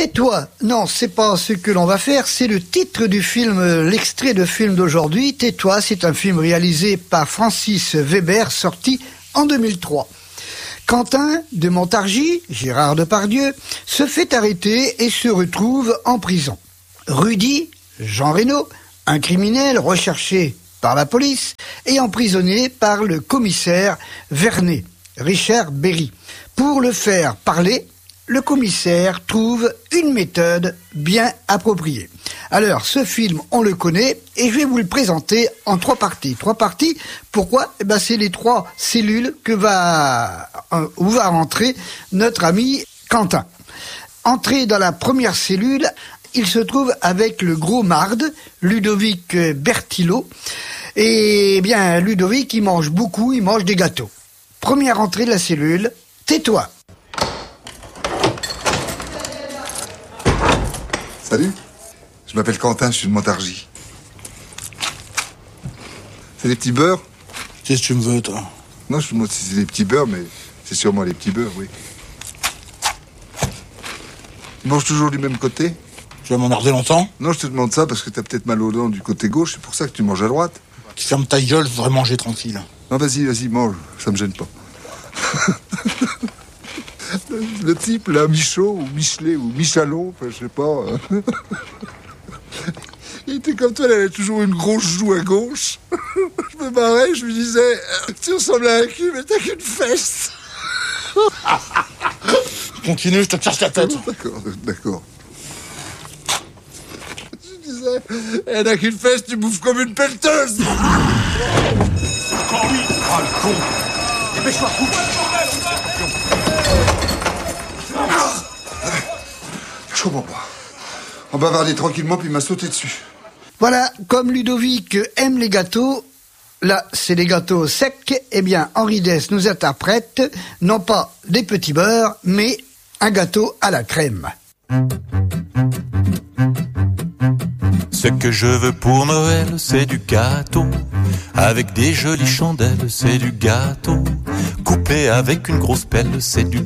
Tais-toi. Non, c'est pas ce que l'on va faire, c'est le titre du film, l'extrait de film d'aujourd'hui. Tais-toi, c'est un film réalisé par Francis Weber, sorti en 2003. Quentin de Montargis, Gérard Depardieu, se fait arrêter et se retrouve en prison. Rudy, Jean Reno, un criminel recherché par la police et emprisonné par le commissaire Vernet, Richard Berry. Pour le faire parler, le commissaire trouve une méthode bien appropriée. Alors, ce film, on le connaît, et je vais vous le présenter en 3 parties. 3 parties, pourquoi ? C'est les 3 cellules où va rentrer notre ami Quentin. Entré dans la première cellule, il se trouve avec le gros marde, Ludovic Bertillot. Et bien, Ludovic, il mange beaucoup, il mange des gâteaux. Première entrée de la cellule, tais-toi. Salut, je m'appelle Quentin, je suis de Montargis. C'est des petits beurres ? Qu'est-ce que tu me veux, toi ? Non, je me demande si c'est des petits beurres, mais c'est sûrement les petits beurres, oui. Tu manges toujours du même côté ? Tu vas m'emmerder longtemps ? Non, je te demande ça parce que t'as peut-être mal aux dents du côté gauche, c'est pour ça que tu manges à droite. Tu fermes ta gueule, je voudrais manger tranquille. Non, vas-y, mange, ça me gêne pas. Le type, là, Michaud, ou Michelet, ou Michalon, enfin, je sais pas. Il était comme toi, il avait toujours une grosse joue à gauche. Je me marrais, je lui disais, tu ressembles à un cul, mais t'as qu'une fesse. Continue, je te casse la tête. D'accord. Je disais, elle n'a qu'une fesse, tu bouffes comme une pelleteuse. Encore lui. Oh, le con. Dépêche-toi, coupe. Je comprends pas. On bavardait tranquillement, puis il m'a sauté dessus. Voilà, comme Ludovic aime les gâteaux, là c'est des gâteaux secs, eh bien Henri Dess nous interprète, non pas des petits beurres, mais un gâteau à la crème. Ce que je veux pour Noël, c'est du gâteau, avec des jolies chandelles, c'est du gâteau, coupé avec une grosse pelle, c'est du